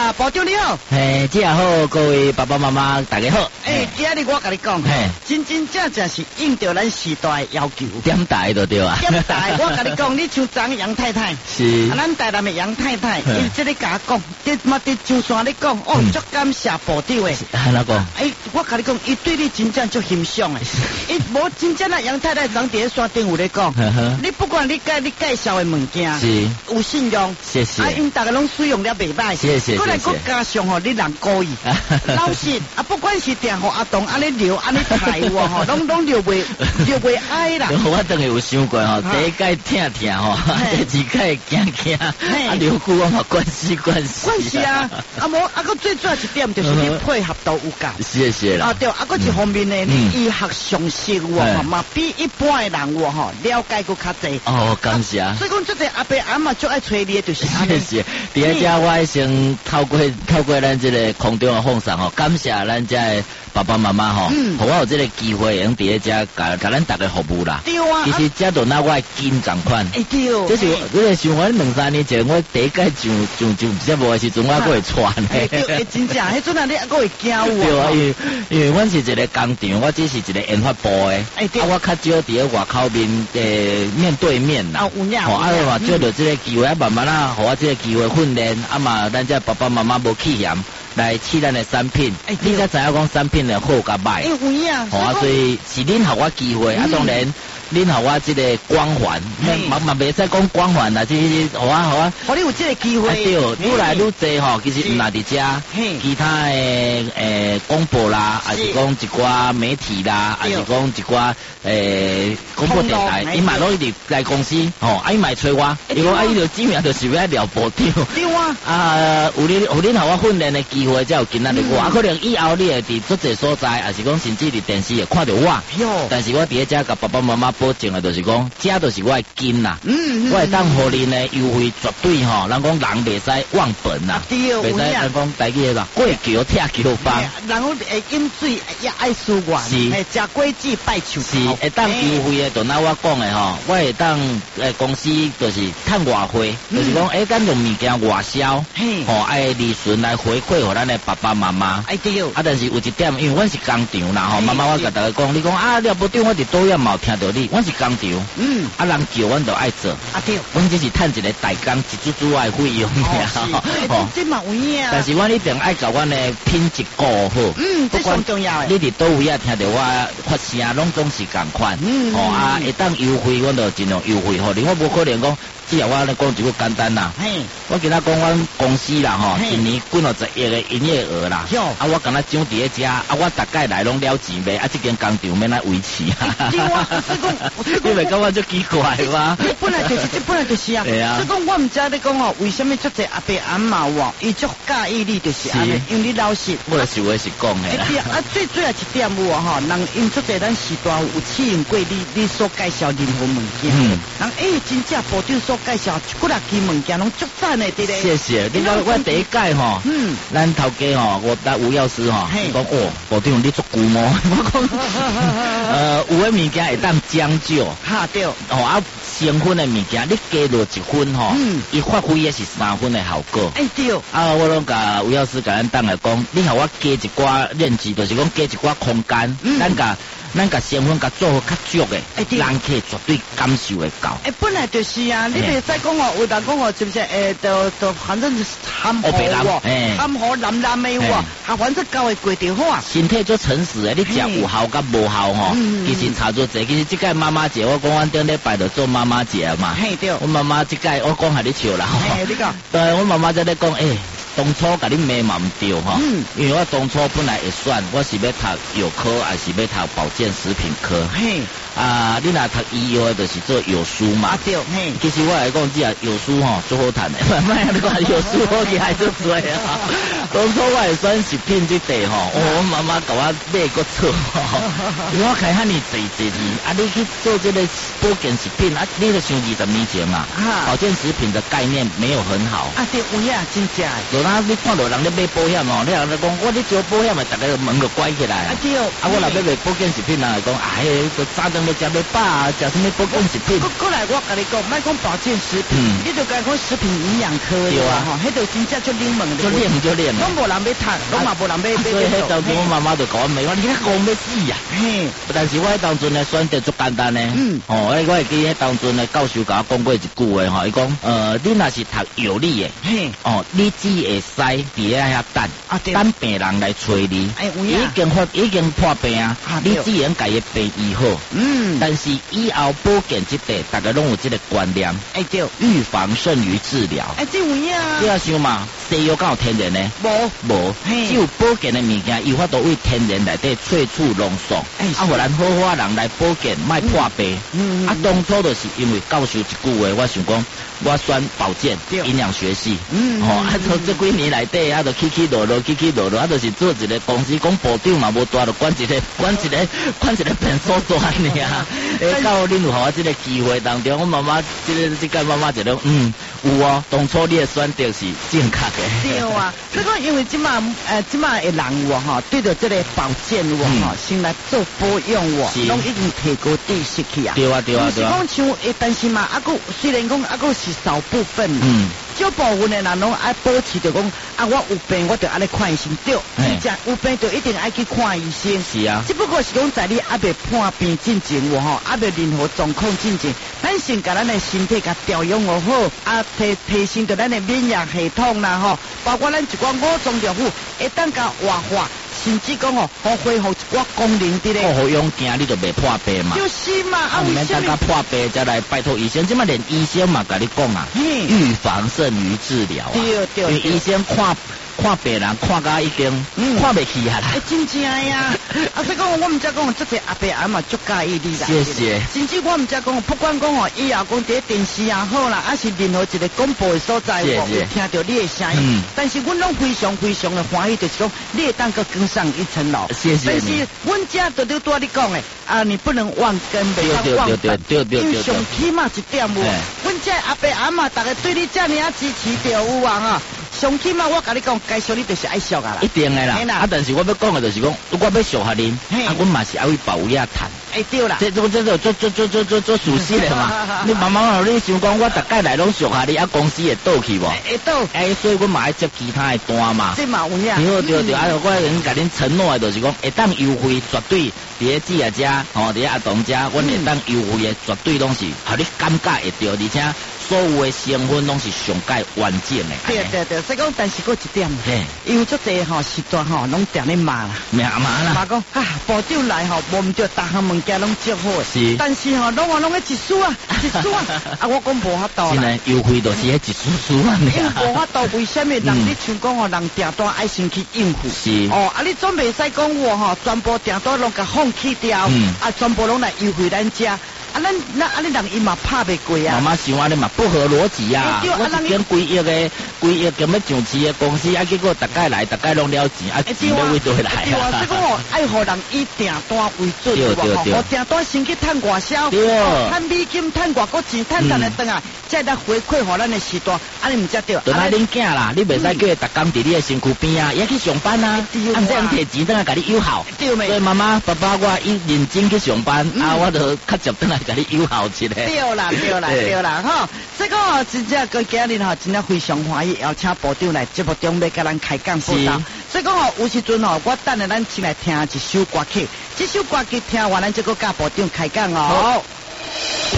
啊，部长你好。 嘿，这也好，各位爸爸妈妈大家好。 今日我跟你讲，真正是应着咱时代的要求。 点大就对啊。 点大，我跟你讲，你像张杨太太， 是， 咱台南的杨太太，伊这里甲我讲，伫上山咧讲，足感谢部长的。 安怎讲？ 我跟你讲，伊对你真正足欣赏的。伊无真正啊，杨太太长伫山顶有咧讲，你不管你介绍的物件， 是有信用， 谢谢。 因大家拢使用了袂歹， 谢谢。 过来国加上你人故意，老实不管是定互阿东安尼留安尼抬我拢留袂哀啦。 我当然有想过第一届听第二届惊，留久我嘛关系。 关系啊，个最主要一点就是你配合度有够。 谢谢啦。 对，个一方面呢，你医学常识嘛比一般的人了解佫较济。 感谢。 所以讲这个阿伯阿嬷最爱找你的就是安尼。 谢谢。第一家我先透过咱这个空中的放送感谢咱这爸爸妈妈互我有这个机会用第一家甲咱大家服务啦。 对啊。 其实这都那我紧同款。 对。 这是我想我2-3年前我第一届上节目的时阵，我还会传的。 对，真正，迄阵啊，你还会教我。 对啊，因为阮是一个工厂，我只是一个研发部的。我较少伫咧外口面对面啦。 有影。 嘛，借着这个机会，慢慢互我这个机会训练，嘛，咱这爸爸妈妈无气嫌来试咱的产品。你才知影讲产品的好甲歹。 有影。 所以是恁互我机会，当然。恁互我这个光环，嘛袂使讲光环啦，就是互我， 互你有这个机会。 对，愈来愈济其实唔那伫遮，其他的广播啦，还是讲一寡媒体啦，还是讲一寡广播电台，伊嘛拢一直来公司，伊嘛找我，因为伊就指名就是要聊部长。 对啊。有恁互我训练的机会，才有今仔日我。可能以后你会伫足侪所在，还是讲甚至伫电视会看到我。但是我伫咧遮甲爸爸妈妈保证的就是讲，这就是我的根啦。我会当互恁的优惠绝对咱讲人袂使忘本啦，袂使咱讲台语啦，过桥拆桥帮。 然后会饮水也爱思源，是食果子拜树头。 是会当优惠的，就那我讲的我会当公司就是趁外汇，就是讲咱用物件外销，爱利润来回馈互咱的爸爸妈妈。 对。 但是有一点，因为阮是工厂啦妈妈我甲大家讲，你讲你部长我伫倒也冇听到你，阮是工厂，人叫阮就爱做， 对， 阮只是趁一个代工一组的费用尔， 这嘛有影。 但是阮一定爱甲阮的品质顾好， 这上重要的。 你伫倒位听到我发声，拢总是共款，会当优惠，阮就尽量优惠互你，我无可能讲。只要我咧讲一句简单啦，我今仔讲阮公司啦一年几了10亿的营业额啦，我敢若奖伫咧遮，我大概来拢了钱呗，这间工厂免来维持啊。你袂感觉足奇怪吗？ 本来就是啊。所以讲我毋知你讲为什么足侪阿伯阿嬷伊足介意你就是安尼，因为你老实。 我是话是讲的啦。 最主要一点有人因足侪咱时代有试用过你所介绍任何物件，人真正部长所介绍几啊件物件拢足赞的，对咧。 谢谢。你讲我第一届咱头家我带吴药师讲部长你足久哦。我讲有的物件会当将就。 对。 成分的物件你加落1分伊发挥的是3分的效果。 对。 我拢甲吴药师甲咱当来讲，你互我加一寡面积，就是讲加一寡空间，咱甲成分甲做好较足的，人客绝对感受会到。 本来就是啊，你袂使讲有人讲是不是？就反正是含糊含糊蓝蓝的反正交会过就好啊。 身体做诚实的，你食有效甲无效其实差做济。其实这届妈妈节，我讲阮顶礼拜就做妈妈节嘛。 对。 我妈妈这届我讲下你笑啦。 你讲。 对，我妈妈在咧讲当初甲你骂嘛毋对因为我当初本来会选，我是要读药科，还是要读保健食品科。你若读医药的，就是做药师嘛。 对。 其实我来讲，只要药师最好谈的，莫你讲药师好去还做多当初我会选食品这块吼，我妈妈甲我买个错吼，因为我开遐尼济年，啊，你去做这个保健食品，啊，你都想20年前嘛，保健食品的概念没有很好。 啊，对，有影真正的。 就那你看到人咧买保险哦，你人咧讲，我咧做保险咪大家门就关起来。 啊对。 啊，我若要卖保健食品，人来讲，哎，就早顿要食要饱啊，食什么保健食品？ 过来我甲你讲，莫讲保健食品，你就该讲食品营养科的啊，吼，迄就真正就冷门的。 就练。 拢无人要读，拢嘛无人要。 所以迄当初我妈妈就甲我骂我，你咧讲要死呀！嘿，但是我迄当阵咧选择足简单咧，我会记迄当阵咧教授甲我讲过一句话吼，伊讲，你若是读药理的，你只会使伫遐等病人来找你，已经破病啊，你只能甲伊病医好，但是以后保健这块，大家拢有这个观念， 对， 预防胜于治疗， 这有影， 你要想嘛，西药敢有天然呢？无，只有保健的物件，有法度为天然内底萃取浓缩，啊，互咱好好人来保健，莫破病。啊，当初就是因为教授一句话，我想讲，我选保健营养学系，啊，从这几年内底，啊，就起落落，啊，就是做一个公司，讲部长嘛无大，就管一个变所专尔。到恁有互我这个机会当中，我妈妈这个妈妈就讲，有哦，当初你的选择是正确的。 对啊，所以讲因为即马的人有吼，对着这个保健有吼，先来做保养有，拢已经提高知识去啊。 对啊。 是讲像但是嘛，虽然讲是少部分，少部分的人拢爱保持着讲啊，我有病我就爱来看医生，对，真正有病就一定爱去看医生。 是啊， 只不过是讲在你还未破病进前有吼，还未任何状况进前，咱先甲咱的身体甲调养好，啊提升着咱的免疫系统啦吼，包括咱一寡五脏六腑会当甲活化。甚至讲吼，好恢复一寡功能的咧。 好用行，你就袂破病嘛。 就是嘛， 唔免等到破病再来拜托医生，即嘛连医生嘛甲你讲啊，预防胜于治疗啊。 对， 因为医生看病人看甲已经看袂起啊啦。 真正呀，所以讲我们遮讲这个阿伯阿嘛足介意你啦。 谢谢。 甚至我们遮讲，不管讲以后讲伫电视也好啦，还是任何一个广播的所在，我会听到你的声音。但是阮拢非常的欢喜，就是讲你会当个更上一层楼。 谢谢你。 但是阮遮就对你讲的啊，你不能忘根，袂当忘本。对。因为上起码一点有，阮遮阿伯阿妈大家对你遮尔啊支持着有啊哈。上起码我甲你讲，该俗你就是爱俗啊啦。 一定的啦。啊，但是我要讲的就是讲，我要俗下恁，啊，阮嘛是爱为保有遐趁。 对啦。 这做熟悉的嘛。你慢慢你想讲，我大概来拢俗下你，啊，公司会倒去无？ 会倒。 所以阮嘛爱接其他的单嘛。 这嘛有影。 对，啊，我能甲恁承诺的，就是讲，会当优惠绝对，伫咧姊仔遮，伫咧阿东遮，阮会当优惠的绝对拢是，互你感觉会到，而且。所有的成分拢是上界完整的。 对，所以讲，但是佫一点，因为足侪吼时段吼，拢定咧骂啦， 骂啦。 骂讲啊，部长来吼，无毋着，逐项物件拢做好。 是。 但是吼，拢个一输啊，啊，我讲无法度啦。 真诶，优惠就是迄一输啊。 因为无法度，为什么人你像讲吼，人订单爱先去应付。 是。 啊，你总袂使讲我吼，全部订单拢甲放弃掉，啊，全部拢来优惠咱遮。啊，你人伊嘛拍袂过啊！ 妈妈想安尼嘛不合逻辑啊！我一间规亿咁要上市的公司，啊，结果大概来，大概拢了钱，啊，钱要为倒来啊！ 对啊，所以讲哦，爱互人以订单为准，对，订单先去趁外销，趁美金，趁外国钱，趁咱的顿啊，再来回馈互咱的时段，安尼毋才对。 就那恁囝啦，你袂使叫伊逐工伫你的身躯边啊，也去上班啊，按这样摕钱等下甲你友好。对没？所以妈妈、爸爸，我认真去上班，啊，我就较接等来。甲你友好一个。 对啦，吼！这个真正个今日吼，真正非常欢喜，邀请部长来节目中要甲咱开讲报道。所以讲吼，有时阵吼，我等下咱先来听一首歌曲，这首歌曲听完咱就个甲部长开讲哦。好。